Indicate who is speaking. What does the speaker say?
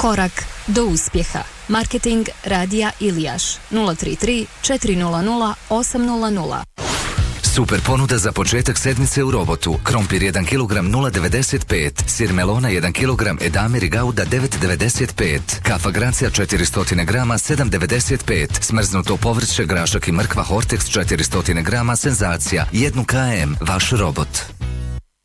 Speaker 1: Korak do uspjeha. Marketing Radija Ilijaš 033 400 800.
Speaker 2: Super ponuda za početak sedmice u Robotu. Krompir 1 kg 0,95, sir melona 1 kg Edamir i Gouda 9,95, kafa Gracija 400 g 7,95, smrznuto povrće, grašak i mrkva Hortex 400 g Senzacija 1 km. Vaš Robot.